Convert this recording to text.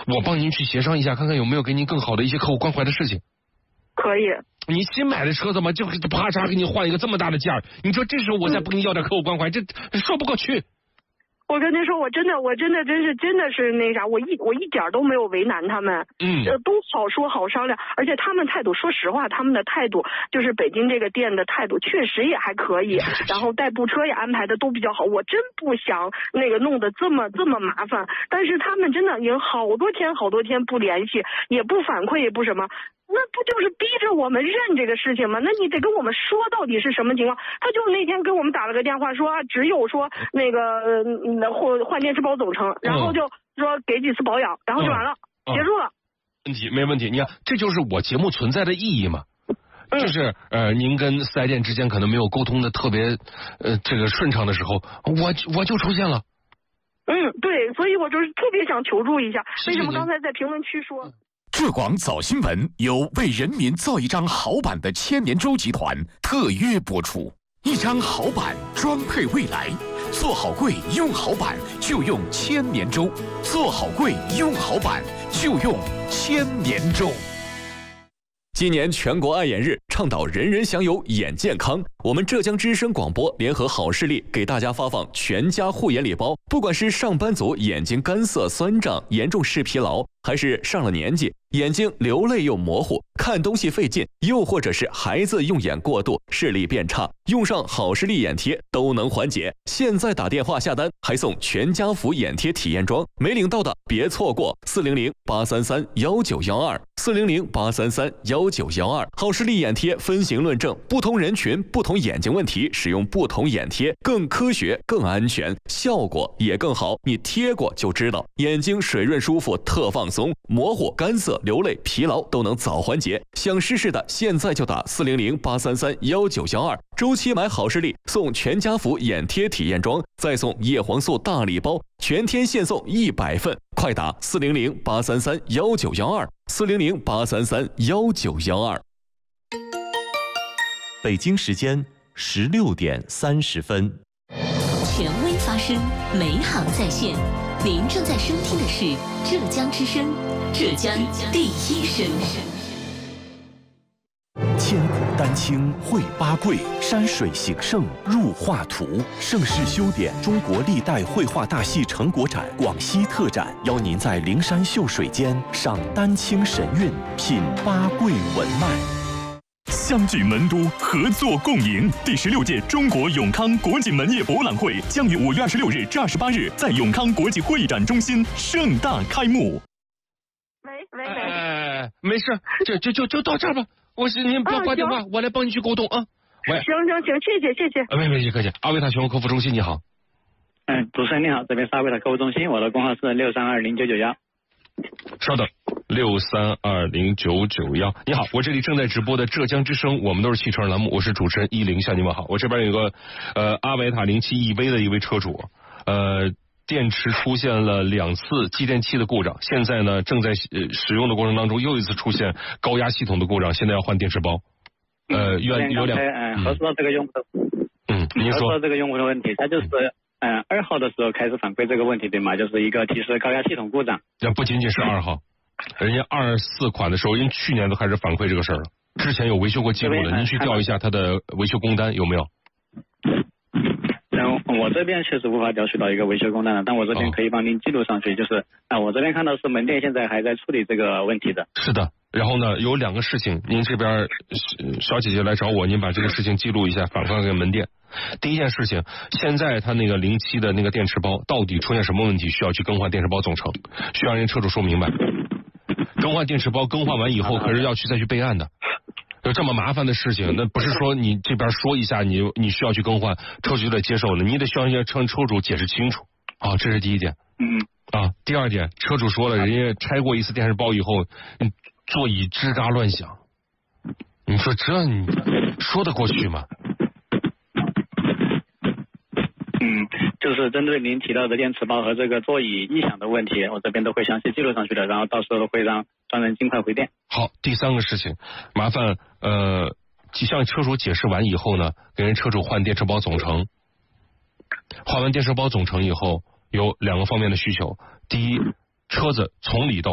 我帮您去协商一下，看看有没有给您更好的一些客户关怀的事情。 可以。 你新买的车子嘛，就啪嚓给你换一个这么大的价，你说这时候我再不给你要点客户关怀，这说不过去。 我跟您说，我真的是那啥，我一点都没有为难他们，都好说好商量，而且他们态度，说实话，他们的态度就是北京这个店的态度确实也还可以，然后代步车也安排的都比较好，我真不想那个弄得这么麻烦，但是他们真的已经好多天不联系，也不反馈，也不什么。那不就是逼着我们认这个事情吗？那你得跟我们说到底是什么情况。他就那天给我们打了个电话说啊，只有说那个换电池包总成，然后就说给几次保养，然后就完了，结束了。 没问题。你看，这就是我节目存在的意义嘛。就是您跟四 S 店之间可能没有沟通的特别这个顺畅的时候，我就出现了。 对，所以我就是特别想求助一下。为什么刚才在评论区说？ 浙广早新闻由为人民造一张好版的千年舟集团特约播出，一张好版装配未来，做好柜用好版就用千年舟，做好柜用好版就用千年舟。 今年全国爱眼日，倡导人人享有眼健康。我们浙江之声广播联合好视力给大家发放全家护眼礼包，不管是上班族眼睛干涩酸胀、严重视疲劳，还是上了年纪眼睛流泪又模糊、看东西费劲，又或者是孩子用眼过度、视力变差，用上好视力眼贴都能缓解。现在打电话下单还送全家福眼贴体验装，没领到的别错过，400-833-1912，400-833-1912。好视力眼贴分型论证，不同人群、不同眼睛问题使用不同眼贴，更科学、更安全，效果也更好。你贴过就知道，眼睛水润舒服，特放松，模糊、干涩、流泪、疲劳都能早缓解。想试试的，现在就打400-833-1912。周期买好视力送全家福眼贴体验装，再送叶黄素大礼包，全天限送100份，快打400-833-1912，400-833-1912。 北京时间16点30分。 权威发声，美好在线。您正在收听的是浙江之声，浙江第一声。 千古丹青绘八桂，山水形胜入画图。盛世修典中国历代绘画大戏成果展广西特展，邀您在灵山秀水间赏丹青神韵，品八桂文脉。 相聚门都，合作共赢。第16届中国永康国际门业博览会将于5月26日至28日在永康国际会议展中心盛大开幕。 没事，就到这儿吧。您不要挂电话，我来帮你去沟通啊。喂， 行，谢谢。 没客气。阿维塔全国客服中心，你好。 主持人你好，这边是阿维塔客户中心，我的工号是6320991。 稍等，6320991。你好，我这里正在直播的浙江之声，我们都是汽车栏目，我是主持人10，向你们好。我这边有个阿维塔07 EV 的一位车主，电池出现了2次继电器的故障，现在呢正在使用的过程当中又一次出现高压系统的故障，现在要换电池包。有2 核实到这个用户的， 您说核实到这个用户的问题，他就是2号的时候开始反馈这个问题，对吗？就是一个提示高压系统故障。 那不仅仅是2号，人家24款的时候，因为去年都开始反馈这个事儿了，之前有维修过记录的，您去调一下他的维修工单有没有？ 我这边确实无法调取到一个维修工单的，但我这边可以帮您记录上去。就是我这边看到是门店现在还在处理这个问题的。 是的，然后呢有2个事情，您这边小姐姐来找我，您把这个事情记录一下，反馈给门店。第一件事情，现在他那个07的那个电池包到底出现什么问题，需要去更换电池包总成，需要人家车主说明白。更换电池包更换完以后，可是要再去备案的。有这么麻烦的事情，那不是说你这边说一下你需要去更换，车主就得接受的，你得需要向车主解释清楚啊，这是第一点。第二点，车主说了，人家拆过一次电池包以后，座椅吱嘎乱响，你说这你说得过去吗？ 就是针对您提到的电池包和这个座椅异响的问题，我这边都会详细记录上去的，然后到时候会让专人尽快回电。 好，第3个事情，麻烦向车主解释完以后呢，给人车主换电池包总成。换完电池包总成以后，有2个方面的需求。第一，车子从里到